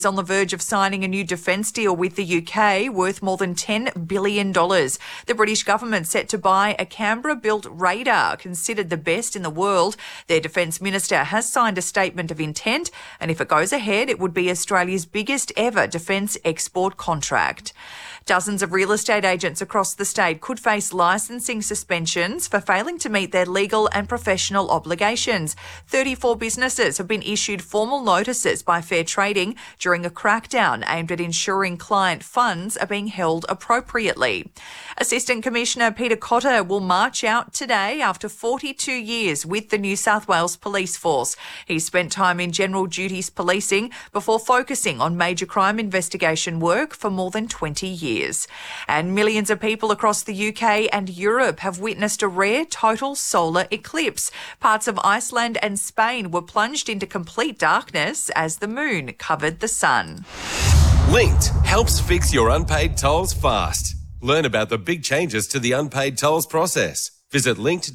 on the verge of signing a new defence deal with the UK worth more than $10 billion. The British government set to buy a Canberra-built radar, considered the best in the world. Their Defence Minister has signed a statement of intent, and if it goes ahead, it would be Australia's biggest ever defence export contract. Dozens of real estate agents across the state could face licensing suspensions for failing to meet their legal and professional obligations. 34 businesses have been issued formal notices by Fair Trading during a crackdown aimed at ensuring client funds are being held appropriately. Assistant Commissioner Peter Cotter will march out today after 42 years with the New South Wales Police Force. He spent time in general duties policing before focusing on major crime investigation work for more than 20 years. And millions of people across the UK and Europe have witnessed a rare total solar eclipse. Parts of Iceland and Spain were plunged into complete darkness as the moon covered the sun. Linked helps fix your unpaid tolls fast. Learn about the big changes to the unpaid tolls process. Visit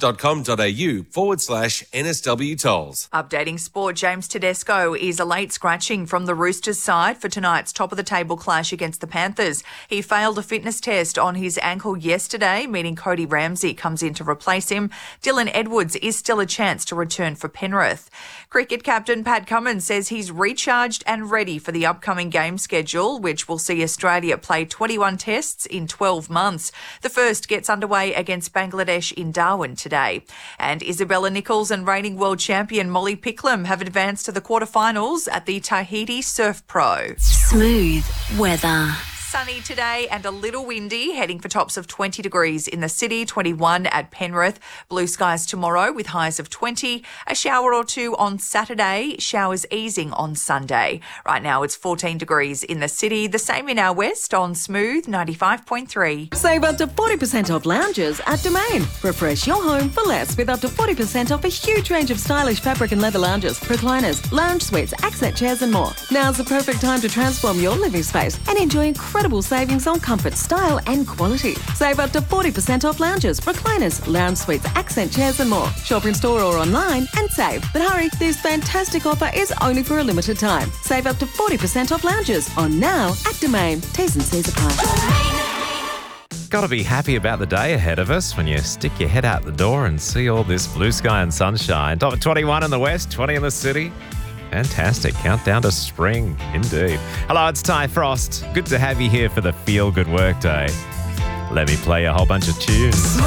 linked.com.au/NSW tolls. Updating sport, James Tedesco is a late scratching from the Roosters side for tonight's top-of-the-table clash against the Panthers. He failed a fitness test on his ankle yesterday, meaning Cody Ramsey comes in to replace him. Dylan Edwards is still a chance to return for Penrith. Cricket captain Pat Cummins says he's recharged and ready for the upcoming game schedule, which will see Australia play 21 tests in 12 months. The first gets underway against Bangladesh in Darwin today. And Isabella Nichols and reigning world champion Molly Picklum have advanced to the quarterfinals at the Tahiti Surf Pro. Smooth weather. Sunny today and a little windy, heading for tops of 20 degrees in the city, 21 at Penrith. Blue skies tomorrow with highs of 20. A shower or two on Saturday, showers easing on Sunday. Right now it's 14 degrees in the city, the same in our west on Smooth 95.3. Save up to 40% off lounges at Domain. Refresh your home for less with up to 40% off a huge range of stylish fabric and leather lounges, recliners, lounge suites, accent chairs and more. Now's the perfect time to transform your living space and enjoy incredible savings on comfort, style and quality. Save up to 40% off lounges, recliners, lounge suites, accent chairs and more. Shop in store or online and save. But hurry, this fantastic offer is only for a limited time. Save up to 40% off lounges on now at Domain. T's and C's apply. Got to be happy about the day ahead of us when you stick your head out the door and see all this blue sky and sunshine. Top 21 in the west, 20 in the city. Fantastic. Countdown to spring, indeed. Hello, it's Ty Frost. Good to have you here for the Feel Good Work Day. Let me play a whole bunch of tunes.